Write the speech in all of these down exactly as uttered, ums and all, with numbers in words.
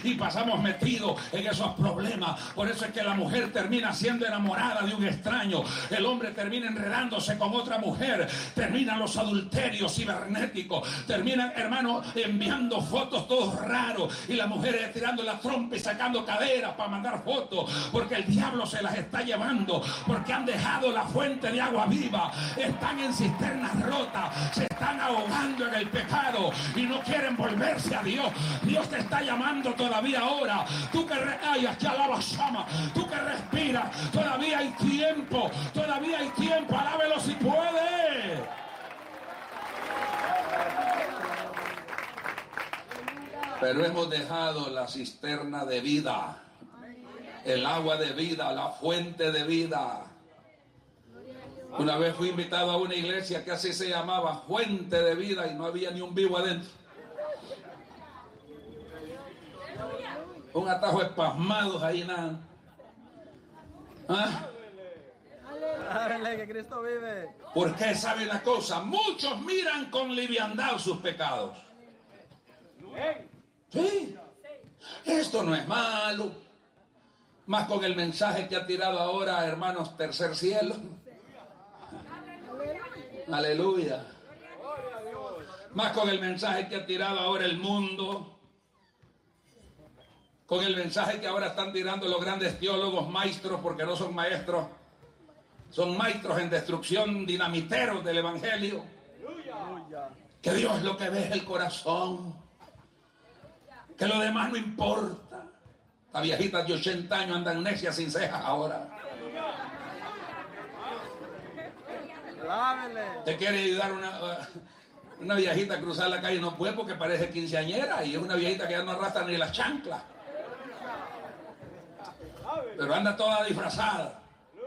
y pasamos metidos en esos problemas. Por eso es que la mujer termina siendo enamorada de un extraño, el hombre termina enredándose con otra mujer, terminan los adulterios cibernéticos, terminan, hermano, enviando fotos todos raros, y las mujeres tirando la trompa y sacando caderas para mandar fotos, porque el diablo se las está llevando, porque han dejado la fuente de agua viva, están en cisternas rotas, se están ahogando en el pecado y no quieren volverse a Dios. Dios te está llamando todavía ahora. Tú que re Ay, aquí alaba Shama, tú que respiras, todavía hay tiempo, todavía hay tiempo, alábelo si puede. Pero hemos dejado la cisterna de vida, el agua de vida, la fuente de vida. Una vez fui invitado a una iglesia que así se llamaba, Fuente de Vida, y no había ni un vivo adentro. Un atajo espasmados ahí, nada. ¿Ah? Aleluya, que Cristo vive. Porque sabe una cosa, muchos miran con liviandad sus pecados. Sí, esto no es malo. Más con el mensaje que ha tirado ahora, hermanos, Tercer Cielo. Aleluya. Más con el mensaje que ha tirado ahora el mundo. Con el mensaje que ahora están tirando los grandes teólogos, maestros, porque no son maestros, son maestros en destrucción, dinamiteros del evangelio. Que Dios lo que ve es el corazón, que lo demás no importa. Las viejitas de ochenta años andan necias sin cejas ahora. Te quiere ayudar una, una viejita a cruzar la calle, no puede porque parece quinceañera, y es una viejita que ya no arrastra ni las chanclas, pero anda toda disfrazada.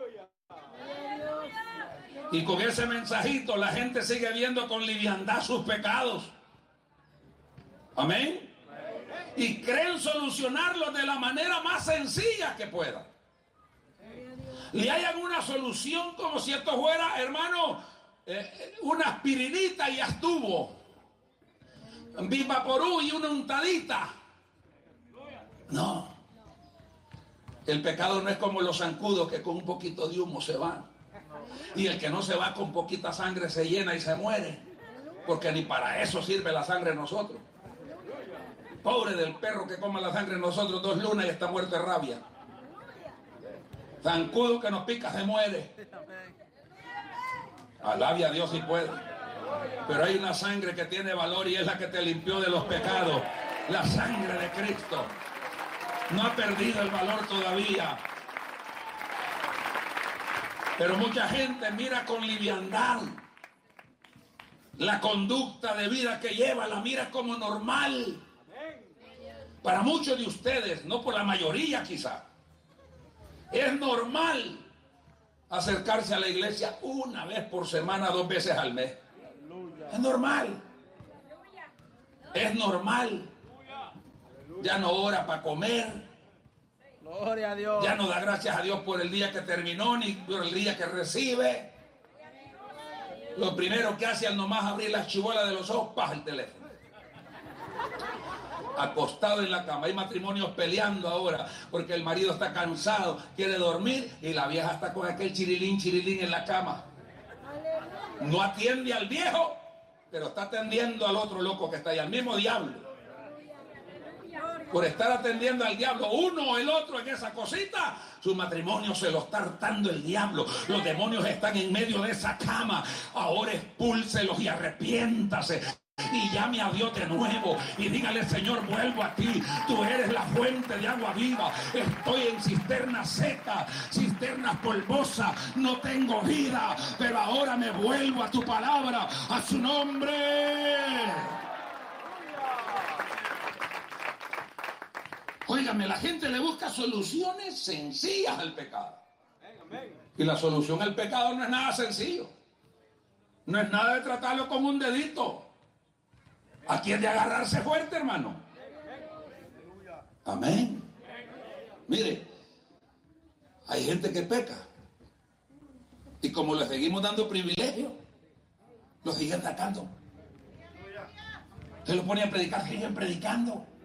Y con ese mensajito la gente sigue viendo con liviandad sus pecados. Amén. Y creen solucionarlos de la manera más sencilla que puedan. Y hayan una solución como si esto fuera, hermano, eh, una aspirinita y ya estuvo. Vivaporú y una untadita. No. El pecado no es como los zancudos que con un poquito de humo se van. Y el que no se va con poquita sangre se llena y se muere. Porque ni para eso sirve la sangre de nosotros. Pobre del perro que coma la sangre de nosotros dos lunas y está muerto de rabia. Zancudo que nos pica se muere. Alabe a Dios si puede. Pero hay una sangre que tiene valor y es la que te limpió de los pecados. La sangre de Cristo. No ha perdido el valor todavía. Pero mucha gente mira con liviandad la conducta de vida que lleva, la mira como normal. Para muchos de ustedes, no por la mayoría quizá, es normal acercarse a la iglesia una vez por semana, dos veces al mes. Es normal. Es normal. Ya no ora para comer. Gloria a Dios. Ya no da gracias a Dios por el día que terminó ni por el día que recibe. Lo primero que hace al nomás abrir las chibolas de los ojos, paja el teléfono. Acostado en la cama. Hay matrimonios peleando ahora porque el marido está cansado, quiere dormir y la vieja está con aquel chirilín, chirilín en la cama. No atiende al viejo, pero está atendiendo al otro loco que está ahí, al mismo diablo. Por estar atendiendo al diablo, uno o el otro en esa cosita, su matrimonio se lo está hartando el diablo. Los demonios están en medio de esa cama. Ahora expúlselos y arrepiéntase. Y llame a Dios de nuevo y dígale: Señor, vuelvo a ti, tú eres la fuente de agua viva. Estoy en cisterna seca, cisterna polvosa, no tengo vida, pero ahora me vuelvo a tu palabra, a su nombre. Óigame, la gente le busca soluciones sencillas al pecado. Y la solución al pecado no es nada sencillo. No es nada de tratarlo con un dedito. Aquí es de agarrarse fuerte, hermano. Amén. Mire, hay gente que peca. Y como le seguimos dando privilegio, lo siguen atacando. Se lo ponen a predicar, siguen predicando.